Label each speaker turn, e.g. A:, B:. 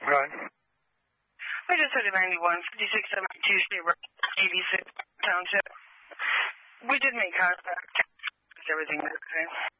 A: Right.
B: We just said 91, 5672 State Road, 86 Township. We did make contact. Everything was okay.